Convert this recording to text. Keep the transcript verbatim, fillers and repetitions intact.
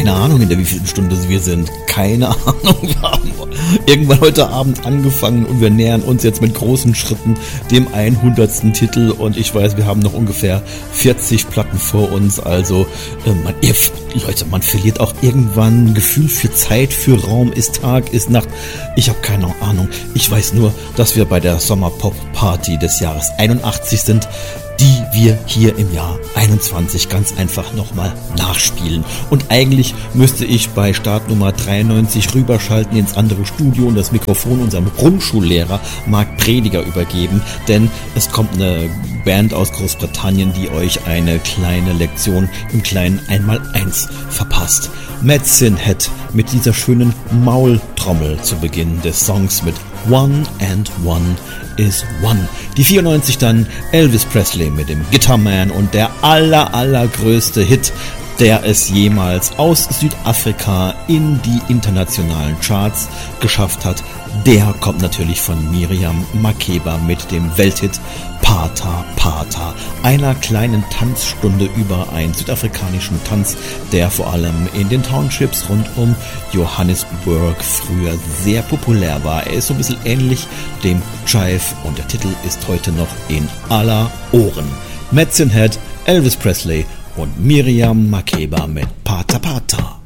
keine Ahnung, in der wievielten Stunde wir sind. Keine Ahnung. Wir haben irgendwann heute Abend angefangen und wir nähern uns jetzt mit großen Schritten dem hundertsten Titel und ich weiß, wir haben noch ungefähr vierzig Platten vor uns. Also, äh, man, ihr, Leute, man verliert auch irgendwann ein Gefühl für Zeit, für Raum. Ist Tag, ist Nacht. Ich habe keine Ahnung. Ich weiß nur, dass wir bei der Sommerpop-Party des Jahres einundachtzig sind, die wir hier im Jahr einundzwanzig ganz einfach nochmal nachspielen. Und eigentlich müsste ich bei Startnummer dreiundneunzig rüberschalten ins andere Studio und das Mikrofon unserem Grundschullehrer Marc Prediger übergeben, denn es kommt eine Band aus Großbritannien, die euch eine kleine Lektion im kleinen Einmaleins verpasst. Medicine Head mit dieser schönen Maultrommel zu Beginn des Songs mit One and One is One. Die vierundneunzig dann Elvis Presley mit dem Guitarman und der aller allergrößte Hit, der es jemals aus Südafrika in die internationalen Charts geschafft hat. Der kommt natürlich von Miriam Makeba mit dem Welthit Pata Pata, einer kleinen Tanzstunde über einen südafrikanischen Tanz, der vor allem in den Townships rund um Johannesburg früher sehr populär war. Er ist so ein bisschen ähnlich dem Jive und der Titel ist heute noch in aller Ohren. Medicine Head, Elvis Presley und Miriam Makeba mit Pata Pata.